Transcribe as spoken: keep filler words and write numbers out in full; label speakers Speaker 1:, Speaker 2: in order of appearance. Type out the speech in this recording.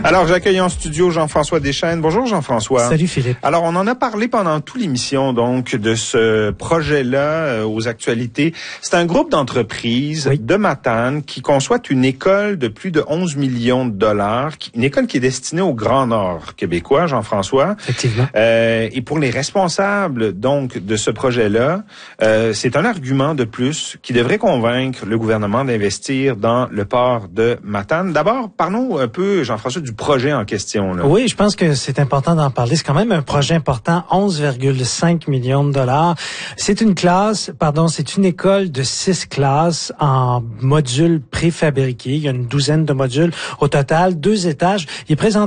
Speaker 1: Alors, j'accueille en studio Jean-François Deschênes. Bonjour Jean-François.
Speaker 2: Salut Philippe.
Speaker 1: Alors, on en a parlé pendant toute l'émission, donc, de ce projet-là euh, aux actualités. C'est un groupe d'entreprises oui. de Matane qui conçoit une école de plus de onze millions de dollars, qui, une école qui est destinée au Grand Nord québécois, Jean-François.
Speaker 2: Effectivement.
Speaker 1: Euh, et pour les responsables, donc, de ce projet-là, euh, c'est un argument de plus qui devrait convaincre le gouvernement d'investir dans le port de Matane. D'abord, parlons un peu, Jean-François, du projet en question. Là.
Speaker 2: Oui, je pense que c'est important d'en parler. C'est quand même un projet important, onze virgule cinq millions de dollars. C'est une classe, pardon, c'est une école de six classes en modules préfabriqués. Il y a une douzaine de modules au total, deux étages. Il est présent